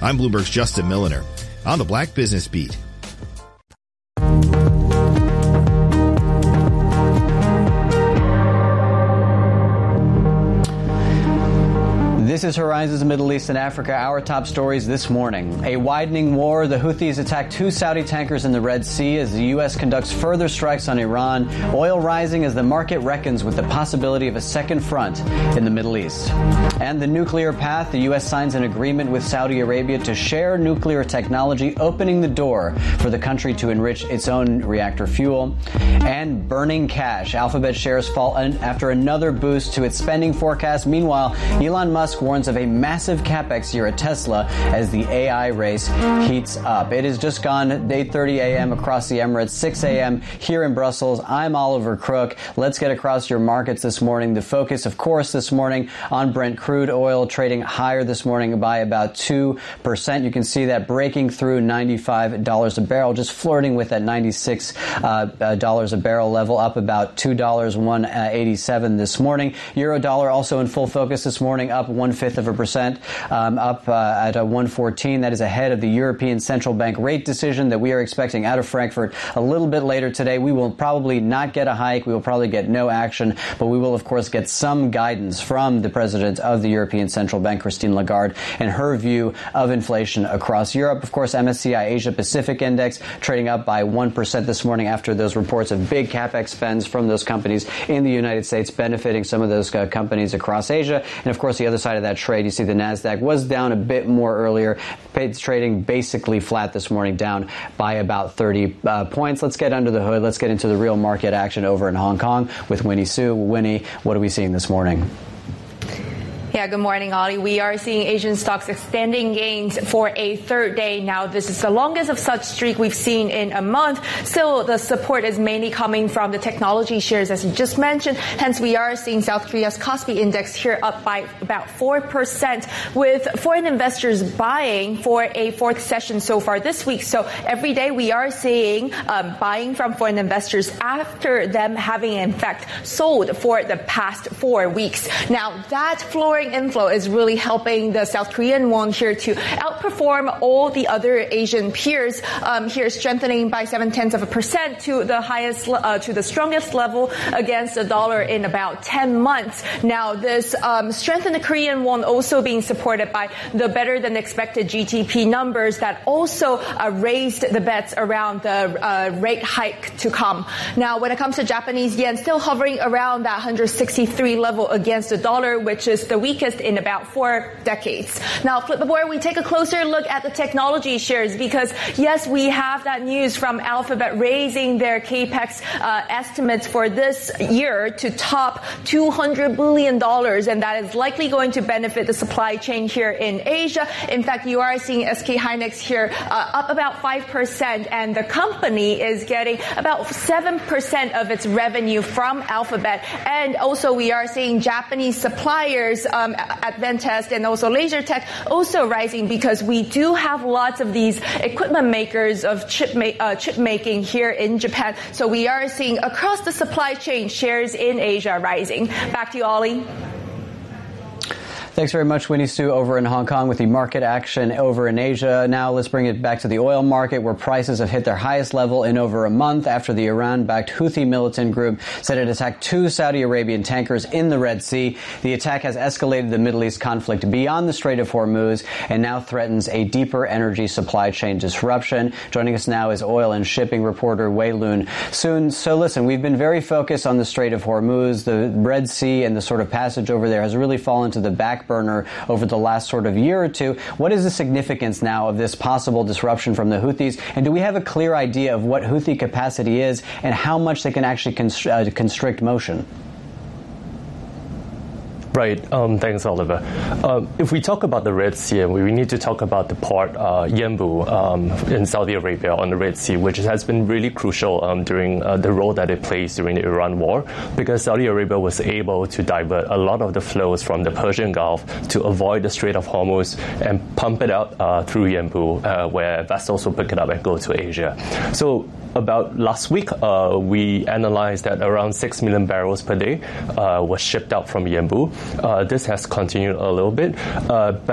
I'm Bloomberg's Justin Milliner on the Black Business Beat. This is Horizons Middle East and Africa. Our top stories this morning. A widening war. The Houthis attack 2 Saudi tankers in the Red Sea as the U.S. conducts further strikes on Iran. Oil rising as the market reckons with the possibility of a second front in the Middle East. And the nuclear path. The U.S. signs an agreement with Saudi Arabia to share nuclear technology, opening the door for the country to enrich its own reactor fuel. And burning cash. Alphabet shares fall after another boost to its spending forecast. Meanwhile, Elon Musk warns of a massive capex year at Tesla as the AI race heats up. It has just gone 8:30 a.m. across the Emirates, 6 a.m. here in Brussels. I'm Oliver Crook. Let's get across your markets this morning. The focus, of course, this morning on Brent crude oil trading higher this morning by about 2%. You can see that breaking through $95 a barrel, just flirting with that $96 a barrel level, up about $2.187 this morning. Euro dollar also in full focus this morning, up 0.1%, up at 114. That is ahead of the European Central Bank rate decision that we are expecting out of Frankfurt a little bit later today. We will probably not get a hike. We will probably get no action, but we will, of course, get some guidance from the president of the European Central Bank, Christine Lagarde, and her view of inflation across Europe. Of course, MSCI Asia Pacific Index trading up by 1% this morning after those reports of big capex spends from those companies in the United States, benefiting some of those companies across Asia. And, of course, the other side of that trade, you see the NASDAQ was down a bit more earlier. It's trading basically flat this morning, down by about 30 points. Let's get under the hood. Let's get into the real market action over in Hong Kong with Winnie Su. Winnie, what are we seeing this morning? Yeah, good morning, Ollie. We are seeing Asian stocks extending gains for a third day now. This is the longest of such streak we've seen in a month. Still, the support is mainly coming from the technology shares, as you just mentioned. Hence, we are seeing South Korea's Kospi index here up by about 4%, with foreign investors buying for a fourth session so far this week. So every day we are seeing buying from foreign investors after them having, in fact, sold for the past 4 weeks. Now, that flooring inflow is really helping the South Korean won here to outperform all the other Asian peers. Here strengthening by 0.7% to the highest, to the strongest level against the dollar in about 10 months. Now, this strength in the Korean won also being supported by the better than expected GDP numbers that also raised the bets around the rate hike to come. Now, when it comes to Japanese yen, still hovering around that 163 level against the dollar, which is the weakest in about 4 decades. Now, flip the board, we take a closer look at the technology shares because, yes, we have that news from Alphabet raising their capex estimates for this year to top $200 billion, and that is likely going to benefit the supply chain here in Asia. In fact, you are seeing SK Hynix here up about 5%, and the company is getting about 7% of its revenue from Alphabet. And also, we are seeing Japanese suppliers, Advantest and also LaserTech, also rising because we do have lots of these equipment makers of chip making here in Japan. So we are seeing across the supply chain shares in Asia rising. Back to you, Ollie. Thanks very much, Winnie Su, over in Hong Kong with the market action over in Asia. Now let's bring it back to the oil market, where prices have hit their highest level in over a month after the Iran-backed Houthi militant group said it attacked 2 Saudi Arabian tankers in the Red Sea. The attack has escalated the Middle East conflict beyond the Strait of Hormuz and now threatens a deeper energy supply chain disruption. Joining us now is oil and shipping reporter Wei Lun Soon. So listen, we've been very focused on the Strait of Hormuz. The Red Sea and the sort of passage over there has really fallen to the back burner over the last sort of year or two. What is the significance now of this possible disruption from the Houthis? And do we have a clear idea of what Houthi capacity is and how much they can actually constrict motion? Right. Thanks, Oliver. If we talk about the Red Sea, we need to talk about the port Yanbu in Saudi Arabia on the Red Sea, which has been really crucial during the role that it plays during the Iran war, because Saudi Arabia was able to divert a lot of the flows from the Persian Gulf to avoid the Strait of Hormuz and pump it out through Yanbu, where vessels will pick it up and go to Asia. So about last week, we analyzed that around 6 million barrels per day was shipped out from Yanbu. This has continued a little bit, but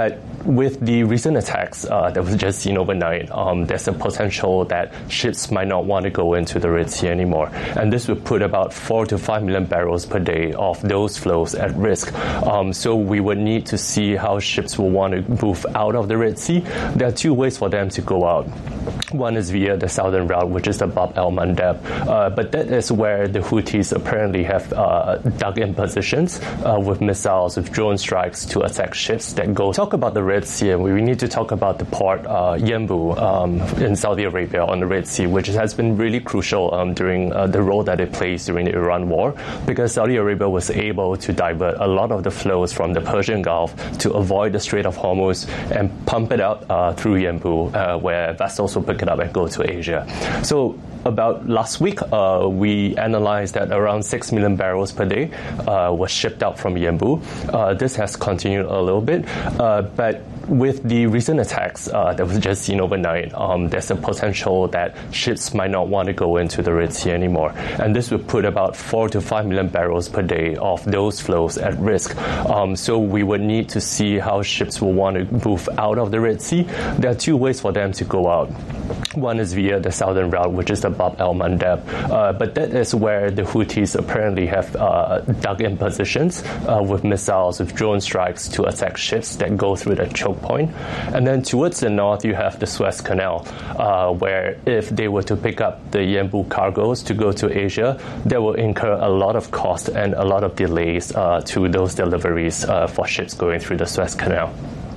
with the recent attacks that was just seen overnight, there's a potential that ships might not want to go into the Red Sea anymore. And this would put about 4 to 5 million barrels per day of those flows at risk. So we would need to see how ships will want to move out of the Red Sea. There are two ways for them to go out. One is via the southern route, which is the Bab el-Mandeb. But that is where the Houthis apparently have dug in positions with missiles, with drone strikes to attack ships that go. Talk about the Red Sea, and we need to talk about the port Yanbu in Saudi Arabia on the Red Sea, which has been really crucial during the role that it plays during the Iran war, because Saudi Arabia was able to divert a lot of the flows from the Persian Gulf to avoid the Strait of Hormuz and pump it out through Yanbu, where vessels will pick it up and go to Asia. So about last week, we analyzed that around 6 million barrels per day was shipped out from Yanbu. This has continued a little bit, but with the recent attacks that was just seen overnight, there's a potential that ships might not want to go into the Red Sea anymore. And this would put about 4 to 5 million barrels per day of those flows at risk. So we would need to see how ships will want to move out of the Red Sea. There are two ways for them to go out. One is via the southern route, which is the Bab el-Mandeb. But that is where the Houthis apparently have dug in positions with missiles, with drone strikes to attack ships that go through the choke point. And then towards the north, you have the Suez Canal, where if they were to pick up the Yanbu cargoes to go to Asia, they will incur a lot of cost and a lot of delays to those deliveries for ships going through the Suez Canal.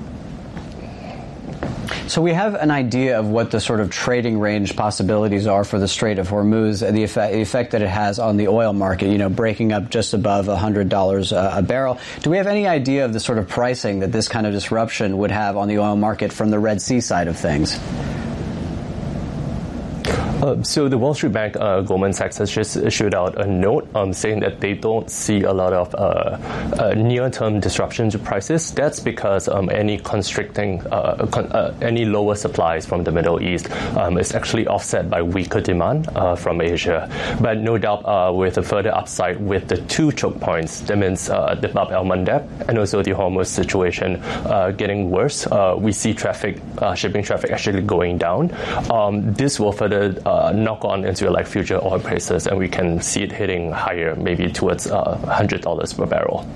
So we have an idea of what the sort of trading range possibilities are for the Strait of Hormuz, the effect that it has on the oil market, breaking up just above $100 a barrel. Do we have any idea of the sort of pricing that this kind of disruption would have on the oil market from the Red Sea side of things? So the Wall Street Bank, Goldman Sachs, has just issued out a note saying that they don't see a lot of near-term disruption to prices. That's because any constricting, any lower supplies from the Middle East is actually offset by weaker demand from Asia. But no doubt with a further upside with the two choke points, that means the Bab el-Mandeb and also the Hormuz situation getting worse. We see shipping traffic actually going down. This will further knock on into future oil prices, and we can see it hitting higher, maybe towards $100 per barrel.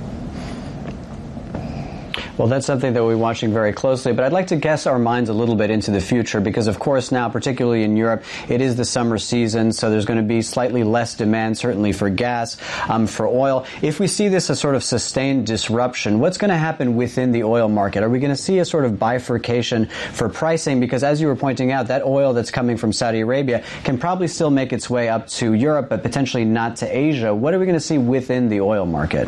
Well, that's something that we're watching very closely, but I'd like to guess our minds a little bit into the future because, of course, now, particularly in Europe, it is the summer season, so there's going to be slightly less demand, certainly for gas, for oil. If we see this as sort of sustained disruption, what's going to happen within the oil market? Are we going to see a sort of bifurcation for pricing? Because as you were pointing out, that oil that's coming from Saudi Arabia can probably still make its way up to Europe, but potentially not to Asia. What are we going to see within the oil market?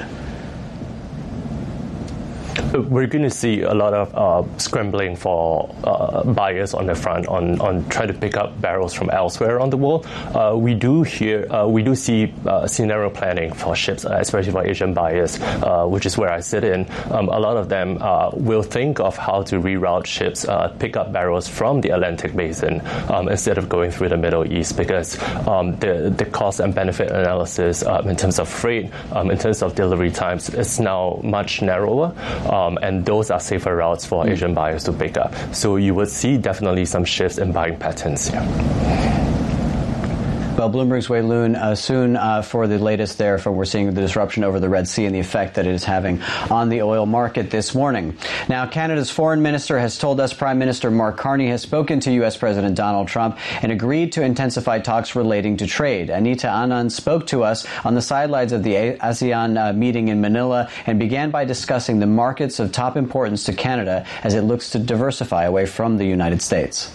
We're going to see a lot of scrambling for buyers on the front on trying to pick up barrels from elsewhere around the world. We do see scenario planning for ships, especially for Asian buyers, which is where I sit in. A lot of them will think of how to reroute ships, pick up barrels from the Atlantic Basin instead of going through the Middle East, because the cost and benefit analysis in terms of freight, in terms of delivery times, is now much narrower. And those are safer routes for Asian buyers to pick up. So you would see definitely some shifts in buying patterns here. Well, Bloomberg's Wei Lun soon for the latest there from we're seeing the disruption over the Red Sea and the effect that it is having on the oil market this morning. Now, Canada's foreign minister has told us Prime Minister Mark Carney has spoken to U.S. President Donald Trump and agreed to intensify talks relating to trade. Anita Anand spoke to us on the sidelines of the ASEAN meeting in Manila and began by discussing the markets of top importance to Canada as it looks to diversify away from the United States.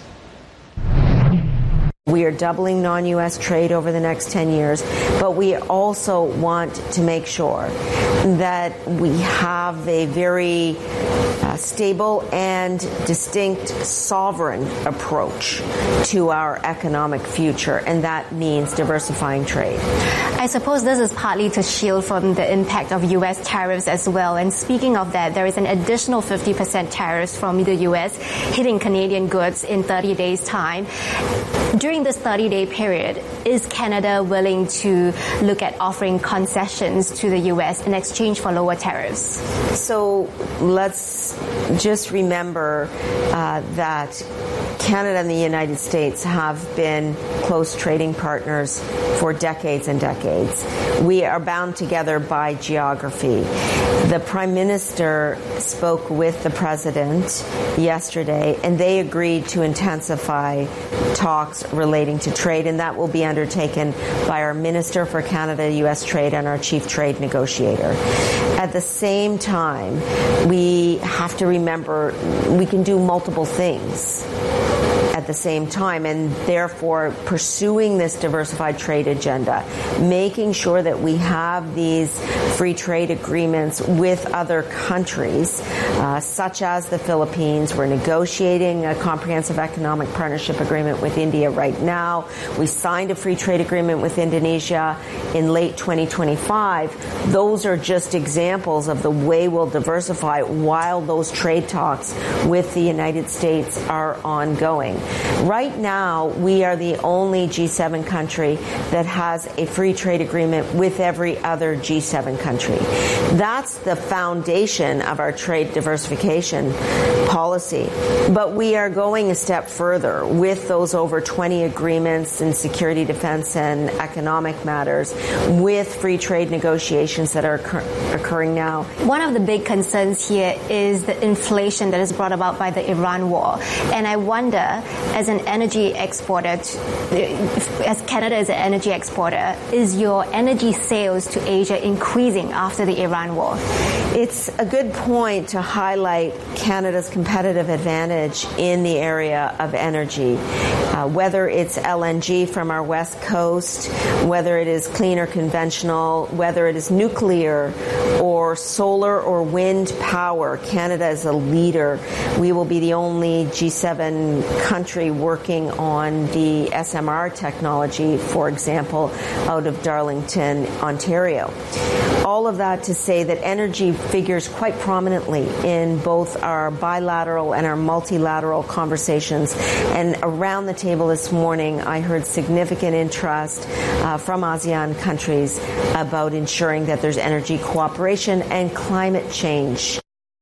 We are doubling non-U.S. trade over the next 10 years, but we also want to make sure that we have a very stable and distinct sovereign approach to our economic future, and that means diversifying trade. I suppose this is partly to shield from the impact of U.S. tariffs as well. And speaking of that, there is an additional 50% tariffs from the U.S. hitting Canadian goods in 30 days' time. During this 30-day period, is Canada willing to look at offering concessions to the U.S. in exchange for lower tariffs? So let's just remember that Canada and the United States have been close trading partners for decades and decades. We are bound together by geography. The Prime Minister spoke with the President yesterday, and they agreed to intensify talks relating to trade, and that will be undertaken by our Minister for Canada-U.S. Trade and our Chief Trade Negotiator. At the same time, we have to remember we can do multiple things at the same time, and therefore pursuing this diversified trade agenda, making sure that we have these free trade agreements with other countries, such as the Philippines. We're negotiating a comprehensive economic partnership agreement with India right now. We signed a free trade agreement with Indonesia in late 2025. Those are just examples of the way we'll diversify while those trade talks with the United States are ongoing. Right now, we are the only G7 country that has a free trade agreement with every other G7 country. That's the foundation of our trade diversification policy. But we are going a step further with those over 20 agreements in security, defense, and economic matters, with free trade negotiations that are occurring now. One of the big concerns here is the inflation that is brought about by the Iran war. And I wonder, as an energy exporter, as Canada is an energy exporter, is your energy sales to Asia increasing after the Iran war? It's a good point to highlight Canada's competitive advantage in the area of energy. Whether it's LNG from our west coast, whether it is clean or conventional, whether it is nuclear or solar or wind power, Canada is a leader. We will be the only G7 country working on the SMR technology, for example, out of Darlington, Ontario. All of that to say that energy figures quite prominently in both our bilateral and our multilateral conversations. And around the table this morning, I heard significant interest from ASEAN countries about ensuring that there's energy cooperation and climate change.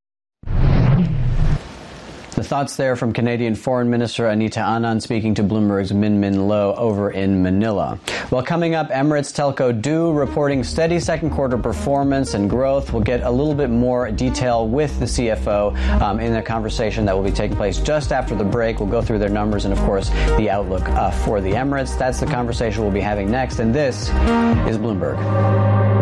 The thoughts there from Canadian Foreign Minister Anita Anand speaking to Bloomberg's Min Min Lo over in Manila. Well, coming up, Emirates telco DO reporting steady second quarter performance and growth. We'll get a little bit more detail with the CFO in a conversation that will be taking place just after the break. We'll go through their numbers and, of course, the outlook for the Emirates. That's the conversation we'll be having next, and this is Bloomberg.